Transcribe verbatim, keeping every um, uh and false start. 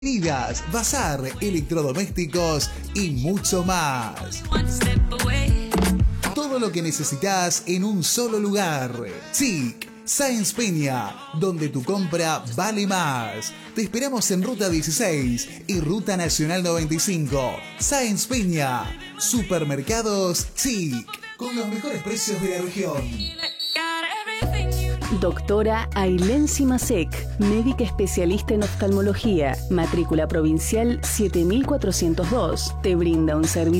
Vidas, bazar, electrodomésticos y mucho más. Todo lo que necesitas en un solo lugar. SIC Sáenz Peña, donde tu compra vale más. Te esperamos en Ruta dieciséis y Ruta Nacional noventa y cinco. Sáenz Peña, Supermercados SIC, con los mejores precios de la región. Doctora Ailén Simasek, médica especialista en oftalmología, matrícula provincial siete mil cuatrocientos dos. Te brinda un servicio